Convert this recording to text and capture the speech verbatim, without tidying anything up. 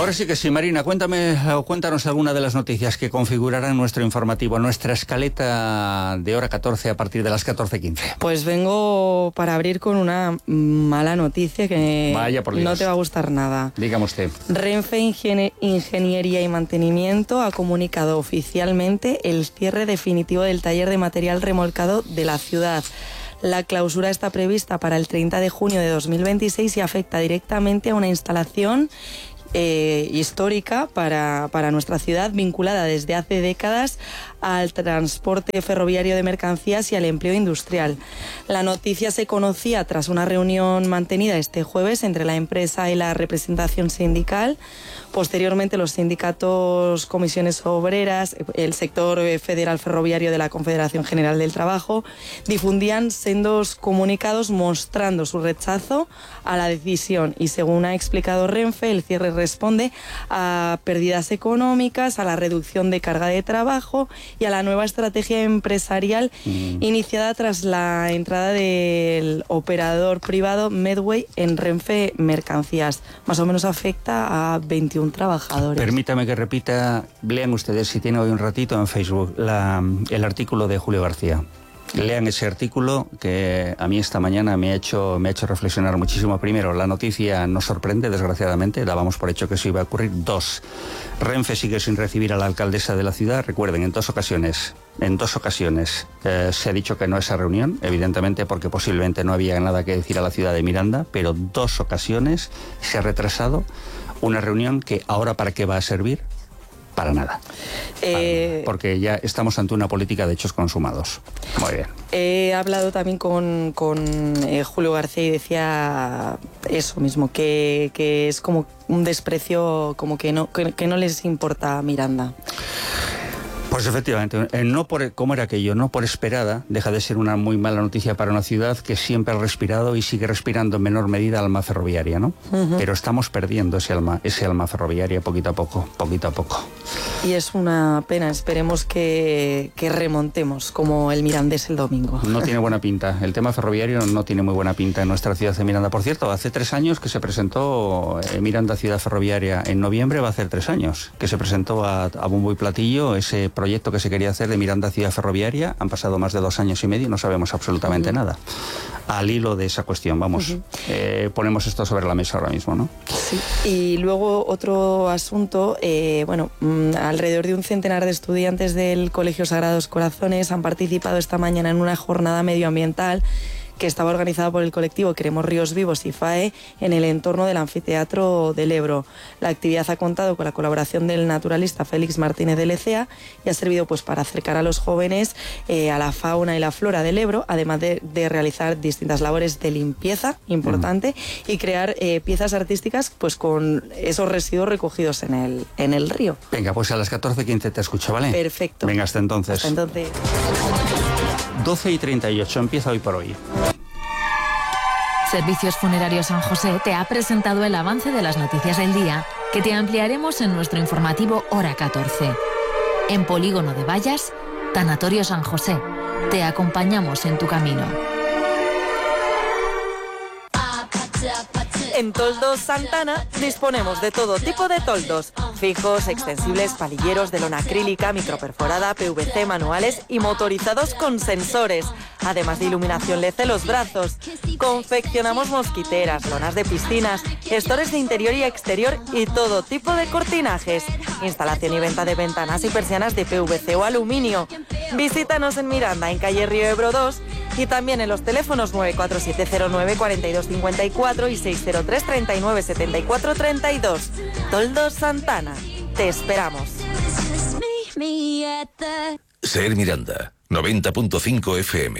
Ahora sí que sí, Marina, cuéntame, cuéntanos alguna de las noticias que configurarán nuestro informativo, nuestra escaleta de hora catorce a partir de las catorce quince. Pues vengo para abrir con una mala noticia que Vaya por Dios. No te va a gustar nada. Dígame usted. Renfe Ingenie- Ingeniería y Mantenimiento ha comunicado oficialmente el cierre definitivo del taller de material remolcado de la ciudad. La clausura está prevista para el treinta de junio de dos mil veintiséis y afecta directamente a una instalación Eh, histórica para, para nuestra ciudad, vinculada desde hace décadas al transporte ferroviario de mercancías y al empleo industrial. La noticia se conocía tras una reunión mantenida este jueves entre la empresa y la representación sindical. Posteriormente, los sindicatos, comisiones obreras, el sector federal ferroviario de la Confederación General del Trabajo difundían sendos comunicados mostrando su rechazo a la decisión y, según ha explicado Renfe, el cierre responde a pérdidas económicas, a la reducción de carga de trabajo y a la nueva estrategia empresarial mm. iniciada tras la entrada del operador privado Medway en Renfe Mercancías. Más o menos afecta a veintiún trabajadores. Permítame que repita, lean ustedes, si tienen hoy un ratito en Facebook, la, el artículo de Julio García. Lean ese artículo que a mí esta mañana me ha hecho, me ha hecho reflexionar muchísimo. Primero, la noticia nos sorprende, desgraciadamente, dábamos por hecho que eso iba a ocurrir. Dos, Renfe sigue sin recibir a la alcaldesa de la ciudad. Recuerden, en dos ocasiones, en dos ocasiones eh, se ha dicho que no a esa reunión, evidentemente porque posiblemente no había nada que decir a la ciudad de Miranda, pero dos ocasiones se ha retrasado una reunión que ahora ¿para qué va a servir? Para nada. Eh, para nada. Porque ya estamos ante una política de hechos consumados. Muy bien. He hablado también con, con eh, Julio García y decía eso mismo, que, que es como un desprecio, como que no, que, que no les importa a Miranda. Pues efectivamente, el no por, ¿cómo era aquello? No por esperada, deja de ser una muy mala noticia para una ciudad que siempre ha respirado y sigue respirando en menor medida alma ferroviaria, ¿no? Uh-huh. Pero estamos perdiendo ese alma, ese alma ferroviaria poquito a poco, poquito a poco. Y es una pena, esperemos que, que remontemos como el Mirandés el domingo. No tiene buena pinta, el tema ferroviario no tiene muy buena pinta en nuestra ciudad de Miranda. Por cierto, hace tres años que se presentó Miranda Ciudad Ferroviaria, en noviembre va a hacer tres años, que se presentó a, a bombo y platillo ese proyecto que se quería hacer de Miranda Ciudad Ferroviaria. Han pasado más de dos años y medio y no sabemos absolutamente uh-huh. nada. Al hilo de esa cuestión, vamos, uh-huh. eh, ponemos esto sobre la mesa ahora mismo, ¿no? Sí. Y luego otro asunto, eh, bueno, mmm, alrededor de un centenar de estudiantes del Colegio Sagrados Corazones han participado esta mañana en una jornada medioambiental que estaba organizada por el colectivo Queremos Ríos Vivos y F A E en el entorno del Anfiteatro del Ebro. La actividad ha contado con la colaboración del naturalista Félix Martínez de Lecea y ha servido pues para acercar a los jóvenes eh, a la fauna y la flora del Ebro, además de, de realizar distintas labores de limpieza, importante, mm. y crear eh, piezas artísticas pues con esos residuos recogidos en el, en el río. Venga, pues a las catorce quince te escucho, ¿vale? Perfecto. Venga, hasta entonces. Hasta entonces. doce y treinta y ocho, empieza hoy por hoy. Servicios Funerarios San José te ha presentado el avance de las noticias del día que te ampliaremos en nuestro informativo Hora catorce. En Polígono de Vallas, Tanatorio San José. Te acompañamos en tu camino. En Toldos Santana disponemos de todo tipo de toldos, fijos, extensibles, palilleros de lona acrílica, microperforada, P V C, manuales y motorizados con sensores, además de iluminación L E D en los brazos. Confeccionamos mosquiteras, lonas de piscinas, estores de interior y exterior y todo tipo de cortinajes. Instalación y venta de ventanas y persianas de P V C o aluminio. Visítanos en Miranda, en calle Río Ebro dos, y también en los teléfonos nueve cuatro siete cero nueve cuatro dos cinco cuatro y seis cero tres treinta y nueve setenta y cuatro treinta y dos. Toldos Santana. Te esperamos. Ser Miranda, noventa punto cinco F M.